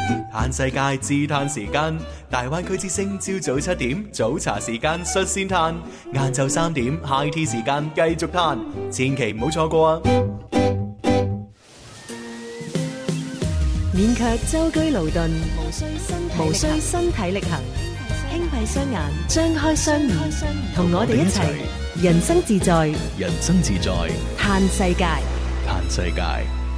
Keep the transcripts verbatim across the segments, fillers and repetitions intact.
嘆世界自嘆時間，大灣區之聲朝早七點早茶時間率先嘆，晏晝三點 high tea 時間繼續嘆，千祈唔好錯過啊！ 免卻舟車勞頓，無需身無需身體力行，輕閉雙眼，張開雙耳，同我哋一齊人生自在， 人生自在， 嘆世界， 嘆世界。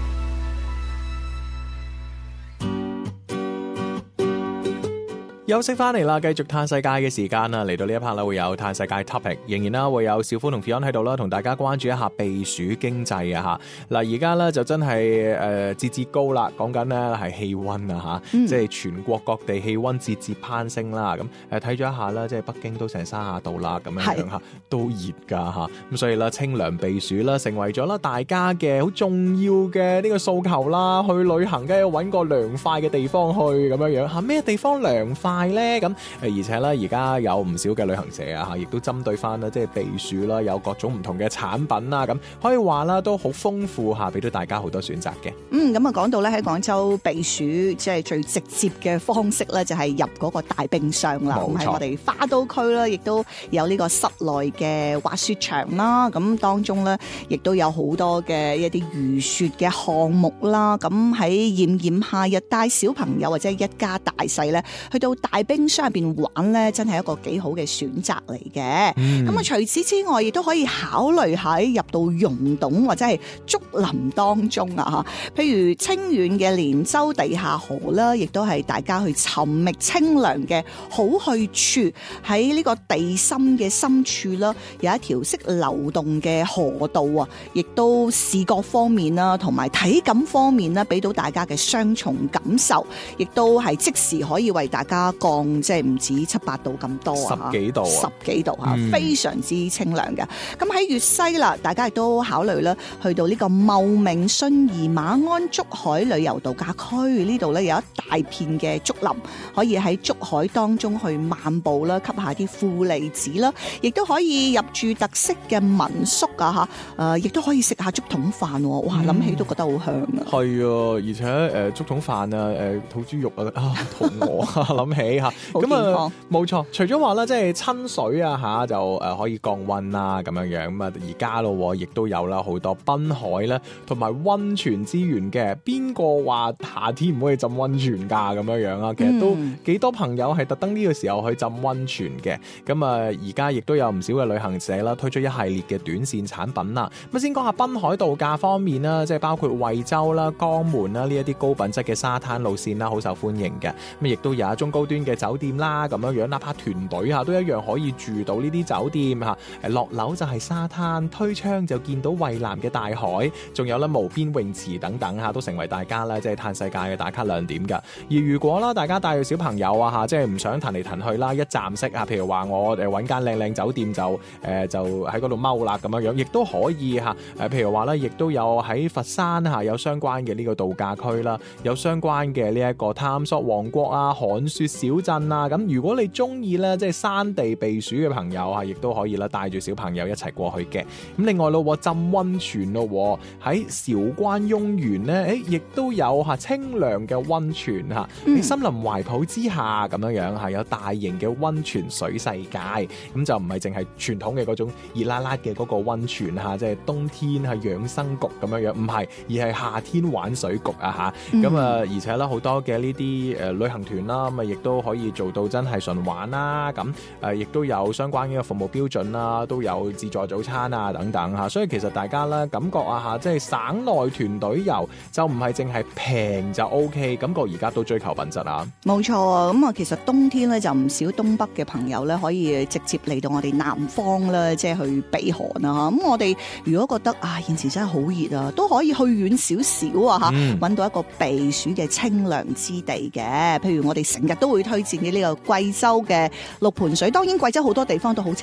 休息翻嚟啦，繼續嘆世界嘅時間啦，嚟到呢一 part 啦，會有嘆世界 topic， 仍然啦會有小夫同 Fion 喺度啦，同大家關注一下避暑經濟啊吓。嗱，而家咧就真係誒節節高啦，講緊咧係氣溫啊吓，嗯、即係全國各地氣溫節節攀升啦。咁誒睇咗一下啦，即係北京都成三十度啦，咁樣樣吓，都熱噶吓。咁所以咧清涼避暑啦，成為咗啦大家嘅好重要嘅呢個訴求啦。去旅行梗係要搵個涼快嘅地方去，咁樣樣吓，咩地方涼快咧？咁誒，而且咧而家有唔少嘅旅行社啊，吓，亦都針對翻啦，即係避暑啦，有各種唔同嘅產品啦，咁可以話啦，都好豐富下，俾到大家好多選擇嘅。 嗯，咁啊，講到咧喺廣州避暑，即係最直接嘅方式咧，就係入嗰個大冰箱啦。咁喺我哋花都區啦，亦都有呢個室內嘅滑雪場啦。咁當中咧，亦都有好多嘅一啲預雪嘅項目啦。咁喺炎炎夏日，帶小朋友或者一家大細咧，去到大冰箱入邊玩咧，真係一個幾好嘅選擇嚟嘅。咁啊、嗯，除此之外，亦都可以考慮喺入到溶洞或者係竹林當中啊吓。譬如清遠嘅連州地下河啦，亦都係大家去尋覓清涼嘅好去處。喺呢個地心嘅深處啦，有一條識流動嘅河道啊，亦都視覺方面啦，同埋體感方面啦，俾到大家嘅雙重感受，亦都係即時可以為大家降。即係唔止七八度咁多啊， 十幾度， 十幾度吓，嗯、非常之清涼嘅。咁喺粵西啦，大家亦都考慮啦，去到呢個茂名信宜馬鞍竹海旅遊度假區呢度咧，有一大片嘅竹林，可以喺竹海當中去漫步啦，吸下啲負離子啦，亦都可以入住特色嘅民宿啊吓，誒，亦都可以食下竹筒飯，哇，諗、嗯、起都覺得好香啊。係啊，而且誒、呃、竹筒飯啊，誒、呃、土豬肉啊，啊肚餓啊，諗起吓。咁啊，冇錯。除咗話咧，即係親水啊，吓就誒可以降溫啦，咁樣樣咁啊。而家咯，亦都有啦，好多濱海咧，同埋溫泉資源嘅。邊個話夏天唔可以浸溫泉噶？咁樣樣啊，其實都幾多朋友係特登呢個時候去浸溫泉嘅。咁啊，而家亦都有唔少嘅旅行社啦，推出一系列嘅短線產品啦。咁先講下濱海度假方面啦，即係包括惠州啦、江門啦呢一啲高品質嘅沙灘路線啦，好受歡迎嘅。咁亦都有一中高端嘅酒店啦，咁樣樣，哪怕團隊吓都一樣可以住到呢啲酒店吓。誒，落樓就係沙灘，推窗就見到蔚藍嘅大海，仲有咧無邊泳池等等吓，都成為大家咧即係嘆世界嘅打卡亮點噶。而如果啦，大家帶住小朋友啊吓，即係唔想騰嚟騰去啦，一站式啊，譬如話我誒搵間靚靚酒店就誒、呃、就喺嗰度踎啦咁樣樣，亦都可以吓。誒，譬如話咧，亦都有喺佛山吓有相關嘅呢個度假區啦，有相關嘅呢一個探索王國啊、寒雪小鎮啊。咁如果你中意咧，即係山地避暑嘅朋友啊，亦都可以啦，帶住小朋友一齊過去嘅。咁另外咯，浸溫泉咯，喺韶關雍園咧，誒，亦都有吓清涼嘅溫泉吓，喺森林懷抱之下咁樣樣吓，有大型嘅溫泉水世界。咁就唔係淨係傳統嘅嗰種熱辣辣嘅嗰個溫泉吓，即係冬天係養生局咁樣樣，唔係，而係夏天玩水局啊吓。咁啊，而且咧好多嘅呢啲誒旅行團啦，咁啊亦都可以做到真係純玩啦。咁誒亦都有相關嘅服務標準啦，都有自助早餐啊等等吓。所以其實大家咧感覺啊吓，即係省內團隊遊就唔係淨係平就 O K， 感覺而家都追求品質啊。冇錯啊，咁啊其實冬天咧就唔少東北嘅朋友咧可以直接嚟到我哋南方啦，即係去避寒啊。咁我哋如果覺得啊現時真係好熱啊，都可以去遠少少啊吓，搵、嗯、到一個避暑嘅清涼之地嘅。譬如我哋成日都會推薦嘅呢個貴州嘅六盤水，當然貴州好多地方都好清